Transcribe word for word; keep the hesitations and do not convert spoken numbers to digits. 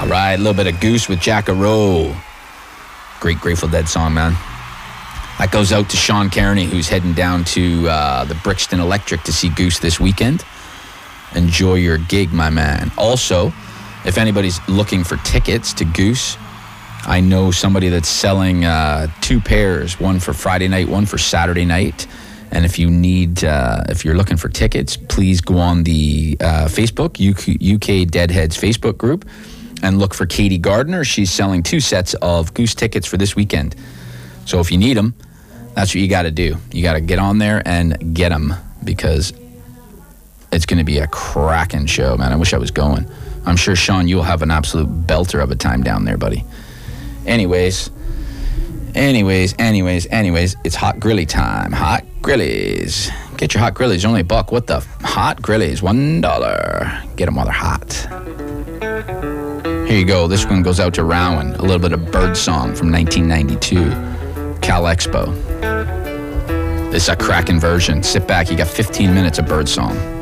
All right, a little bit of Goose with Jackarow. Great Grateful Dead song, man. That goes out to Sean Kearney, who's heading down to uh, the Brixton Electric to see Goose this weekend. Enjoy your gig, my man. Also, if anybody's looking for tickets to Goose, I know somebody that's selling uh, two pairs, one for Friday night, one for Saturday night. And if you need, uh, if you're looking for tickets, please go on the uh, Facebook, U K, U K Deadheads Facebook group, and look for Katie Gardner. She's selling two sets of Goose tickets for this weekend. So if you need them, that's what you got to do. You got to get on there and get them, because it's going to be a cracking show, man. I wish I was going. I'm sure, Sean, you'll have an absolute belter of a time down there, buddy. Anyways, anyways, anyways, anyways, it's Hot Grilly time. Hot Grillies. Get your Hot Grillies, only a buck. What the? F- hot Grillies, one dollar. Get them while they're hot. Here you go. This one goes out to Rowan. A little bit of Bird Song from nineteen ninety-two. Cal Expo. This is a cracking version. Sit back. You got fifteen minutes of Bird Song.